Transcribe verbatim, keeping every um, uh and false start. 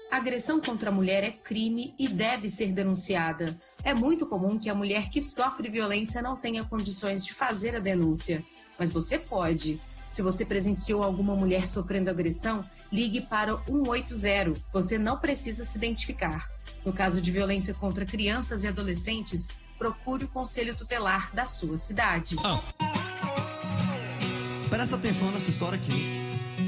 Agressão contra a mulher é crime e deve ser denunciada. É muito comum que a mulher que sofre violência não tenha condições de fazer a denúncia. Mas você pode. Se você presenciou alguma mulher sofrendo agressão, ligue para o um oito zero. Você não precisa se identificar. No caso de violência contra crianças e adolescentes, procure o conselho tutelar da sua cidade. Ah. Presta atenção nessa história aqui.